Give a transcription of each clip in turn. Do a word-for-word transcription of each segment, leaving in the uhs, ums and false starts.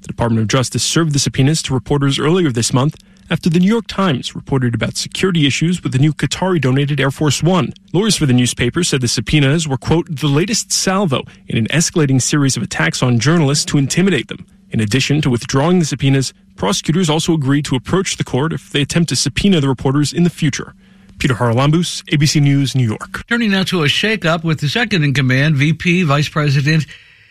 The Department of Justice served the subpoenas to reporters earlier this month after the New York Times reported about security issues with the new Qatari-donated Air Force One. Lawyers for the newspaper said the subpoenas were, quote, the latest salvo in an escalating series of attacks on journalists to intimidate them. In addition to withdrawing the subpoenas, prosecutors also agreed to approach the court if they attempt to subpoena the reporters in the future. Peter Haralambous, A B C News, New York. Turning now to a shakeup with the second in command, V P Vice President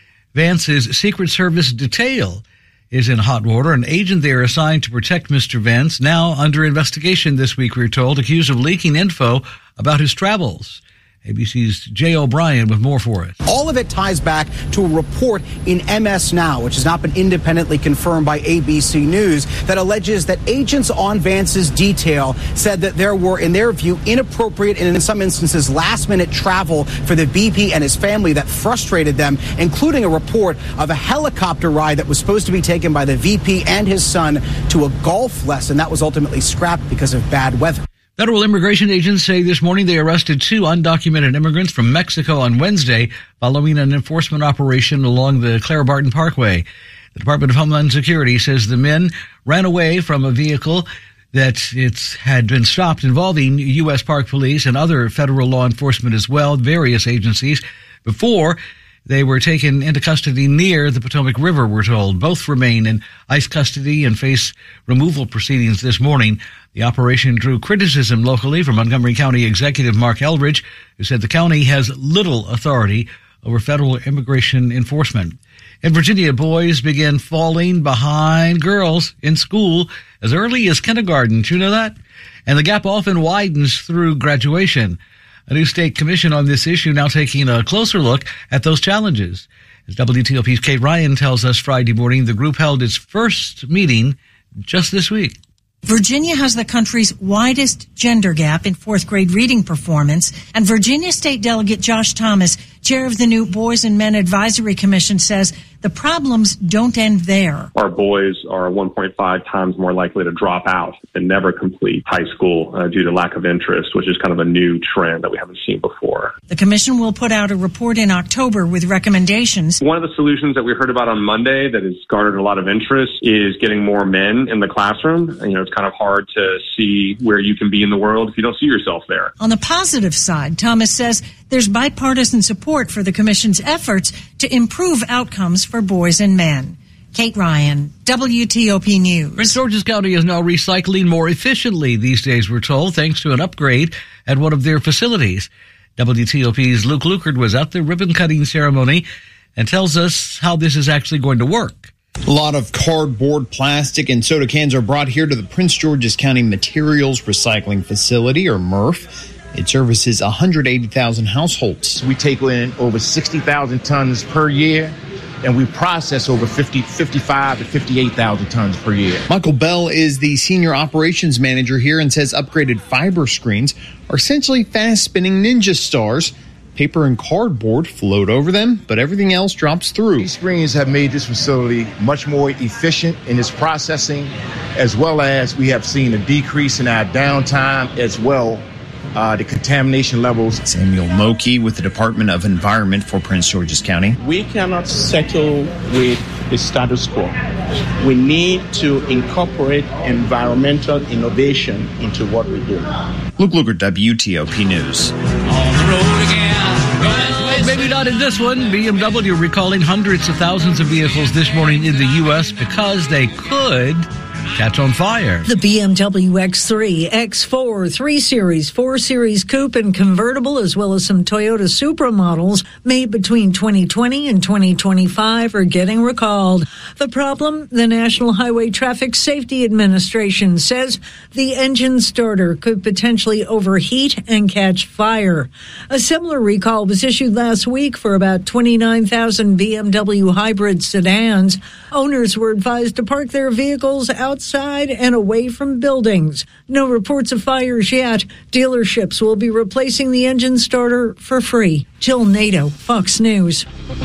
Vance's Secret Service detail is in hot water. An agent there assigned to protect Mister Vance, now under investigation this week, we're told, accused of leaking info about his travels. A B C's Jay O'Brien with more for us. All of it ties back to a report in M S Now, which has not been independently confirmed by A B C News, that alleges that agents on Vance's detail said that there were, in their view, inappropriate and in some instances last-minute travel for the V P and his family that frustrated them, including a report of a helicopter ride that was supposed to be taken by the V P and his son to a golf lesson that was ultimately scrapped because of bad weather. Federal immigration agents say this morning they arrested two undocumented immigrants from Mexico on Wednesday following an enforcement operation along the Clara Barton Parkway. The Department of Homeland Security says the men ran away from a vehicle that it's had been stopped involving U S Park Police and other federal law enforcement as well, various agencies, before they were taken into custody near the Potomac River, we're told. Both remain in ICE custody and face removal proceedings this morning. The operation drew criticism locally from Montgomery County Executive Mark Eldridge, who said the county has little authority over federal immigration enforcement. In Virginia, boys began falling behind girls in school as early as kindergarten. Do you know that? And the gap often widens through graduation. A new state commission on this issue now taking a closer look at those challenges. As W T O P's Kate Ryan tells us Friday morning, the group held its first meeting just this week. Virginia has the country's widest gender gap in fourth grade reading performance, and Virginia State Delegate Josh Thomas, chair of the new Boys and Men Advisory Commission, says the problems don't end there. Our boys are one point five times more likely to drop out and never complete high school uh, due to lack of interest, which is kind of a new trend that we haven't seen before. The commission will put out a report in October with recommendations. One of the solutions that we heard about on Monday that has garnered a lot of interest is getting more men in the classroom. You know, it's kind of hard to see where you can be in the world if you don't see yourself there. On the positive side, Thomas says there's bipartisan support for the commission's efforts to improve outcomes for boys and men. Kate Ryan, W T O P News. Prince George's County is now recycling more efficiently these days, we're told, thanks to an upgrade at one of their facilities. W T O P's Luke Lukert was at the ribbon-cutting ceremony and tells us how this is actually going to work. A lot of cardboard, plastic, and soda cans are brought here to the Prince George's County Materials Recycling Facility, or M R F. It services one hundred eighty thousand households. We take in over sixty thousand tons per year, and we process over fifty, fifty-five to fifty-eight thousand tons per year. Michael Bell is the senior operations manager here and says upgraded fiber screens are essentially fast-spinning Ninja Stars. Paper and cardboard float over them, but everything else drops through. These screens have made this facility much more efficient in its processing, as well as we have seen a decrease in our downtime as well. Uh, the contamination levels. Samuel Moki with the Department of Environment for Prince George's County. We cannot settle with the status quo. We need to incorporate environmental innovation into what we do. Luke Luger, W T O P News. On the road again. Well, maybe not in this one. B M W recalling hundreds of thousands of vehicles this morning in the U S because they could catch on fire. The B M W X three, X four, three series, four series coupe and convertible, as well as some Toyota Supra models made between twenty twenty and twenty twenty-five are getting recalled. The problem, the National Highway Traffic Safety Administration says the engine starter could potentially overheat and catch fire. A similar recall was issued last week for about twenty-nine thousand B M W hybrid sedans. Owners were advised to park their vehicles out outside and away from buildings. No reports of fires yet. Dealerships will be replacing the engine starter for free. Jill Nato, Fox News.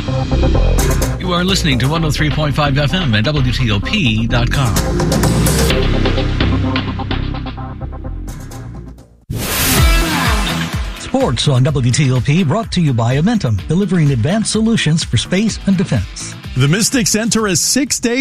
You are listening to one oh three point five F M at W T O P dot com. Sports on W T O P brought to you by Amentum, delivering advanced solutions for space and defense. The Mystics enter a six-day